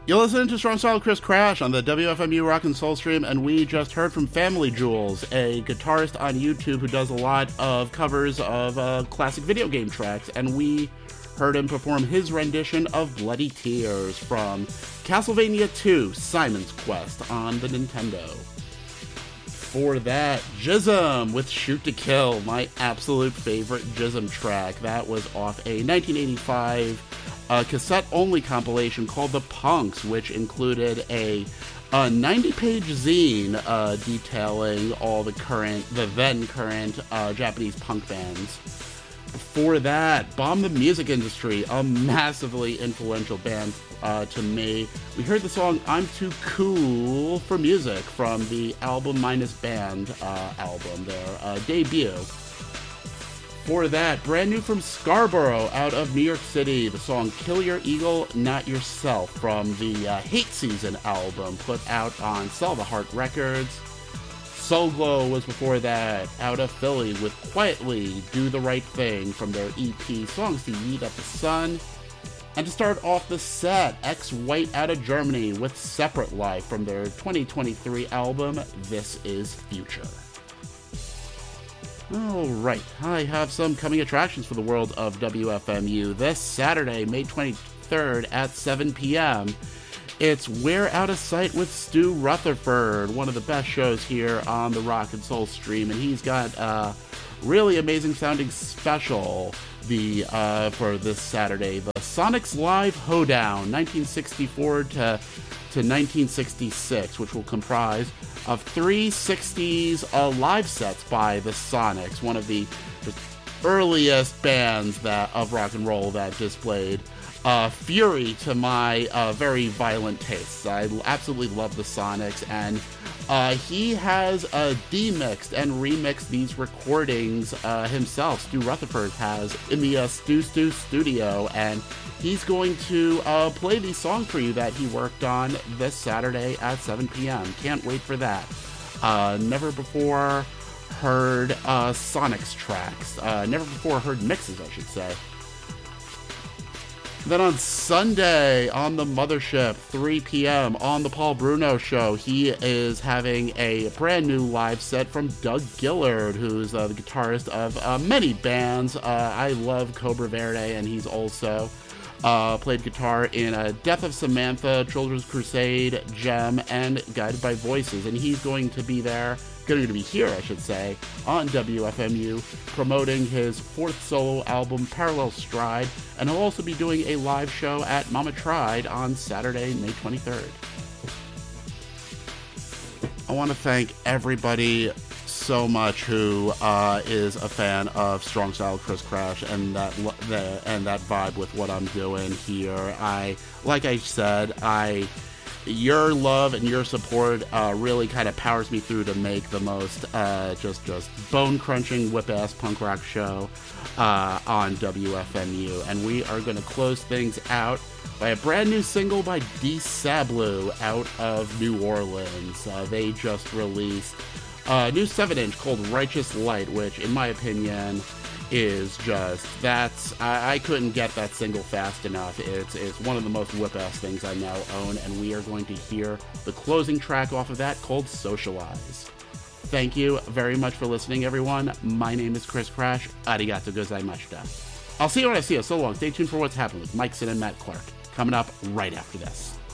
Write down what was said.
You're listening to Strong Style Chris Crash on the WFMU Rock and Soul stream, and we just heard from Family Jewels, a guitarist on YouTube who does a lot of covers of classic video game tracks, and we heard him perform his rendition of Bloody Tears from Castlevania II: Simon's Quest on the Nintendo. For that, Jism with Shoot to Kill, my absolute favorite Jism track. That was off a 1985 cassette-only compilation called The Punks, which included a 90-page zine detailing all the then current Japanese punk bands. Before that, Bomb the Music Industry, a massively influential band to me. We heard the song I'm Too Cool for Music from the Album Minus Band album, their debut. For that, brand new from Scarborough out of New York City, the song Kill Your Eagle, Not Yourself from the Hate Season album put out on Sell the Heart Records. Soul Glow was before that, out of Philly with Quietly Do the Right Thing from their EP Songs to Eat Up the Sun. And to start off the set, X-White out of Germany with Separate Life from their 2023 album This Is Future. Alright, I have some coming attractions for the world of WFMU. This Saturday, May 23rd at 7 p.m., it's We're Out of Sight with Stu Rutherford, one of the best shows here on the Rock and Soul stream, and he's got a really amazing sounding special for this Saturday, the Sonics Live Hoedown, 1964 to 1966, which will comprise of 3 60s live sets by the Sonics, one of the earliest bands of rock and roll that displayed fury to my very violent tastes. I absolutely love the Sonics, and he has demixed and remixed these recordings himself. Stu Rutherford has in the Stu studio, and he's going to play these songs for you that he worked on this Saturday at 7 p.m. Can't wait for that. Never before heard Sonics tracks. Never before heard mixes, I should say. Then on Sunday, on the Mothership, 3 p.m., on the Paul Bruno Show, he is having a brand new live set from Doug Gillard, who's the guitarist of many bands. I love Cobra Verde, and he's also played guitar in Death of Samantha, Children's Crusade, Gem, and Guided by Voices. And he's going to be here, I should say, on WFMU, promoting his 4th solo album, Parallel Stride, and he'll also be doing a live show at Mama Tried on Saturday, May 23rd. I want to thank everybody so much who is a fan of Strong Style Chris Crash and that vibe with what I'm doing here. Like I said, your love and your support really kind of powers me through to make the most just bone-crunching, whip-ass punk rock show on WFMU. And we are going to close things out by a brand new single by D. Sablu out of New Orleans. They just released a new 7-inch called Righteous Light, which, in my opinion, is I couldn't get that single fast enough. It's one of the most whip-ass things I now own, and we are going to hear the closing track off of that called Socialize. Thank you very much for listening, everyone. My name is Chris Crash. Arigato gozaimashita. I'll see you when I see you. So long. Stay tuned for what's happening with Mike Sin and Matt Clark. Coming up right after this.